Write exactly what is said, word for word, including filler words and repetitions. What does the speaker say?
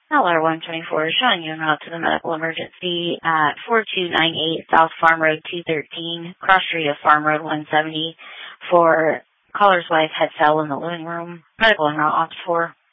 L R one twenty-four showing you en route to the medical emergency at four two nine eight South Farm Road two thirteen, cross street of Farm Road one seventy, for caller's wife had fell in the living room. Medical en route, opt four.